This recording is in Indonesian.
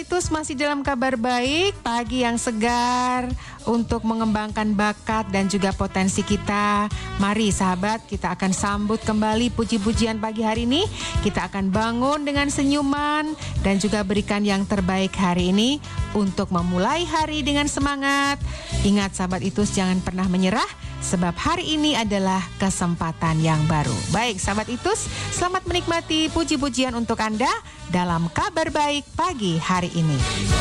Itus, masih dalam kabar baik, pagi yang segar untuk mengembangkan bakat dan juga potensi kita. Mari sahabat, kita akan sambut kembali puji-pujian pagi hari ini. Kita akan bangun dengan senyuman dan juga berikan yang terbaik hari ini untuk memulai hari dengan semangat. Ingat sahabat Itus, jangan pernah menyerah, sebab hari ini adalah kesempatan yang baru. Baik sahabat Itus, selamat menikmati puji-pujian untuk Anda dalam kabar baik pagi hari ini.